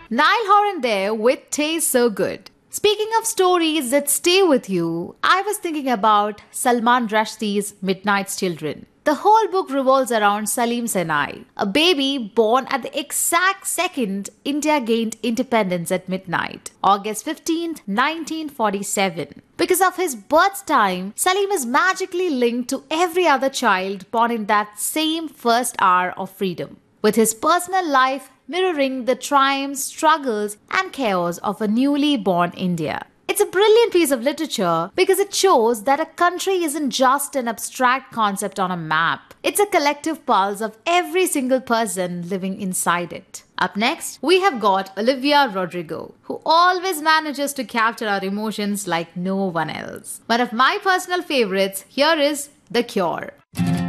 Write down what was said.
Niall Horan there with Taste So Good. Speaking of stories that stay with you, I was thinking about Salman Rushdie's Midnight's Children. The whole book revolves around Salim Senai, a baby born at the exact second India gained independence at midnight, August 15th, 1947. Because of his birth time, Salim is magically linked to every other child born in that same first hour of freedom, with his personal life mirroring the triumphs, struggles, and chaos of a newly born India. It's a brilliant piece of literature because it shows that a country isn't just an abstract concept on a map. It's a collective pulse of every single person living inside it. Up next, we have got Olivia Rodrigo, who always manages to capture our emotions like no one else. One of my personal favorites here is The Cure.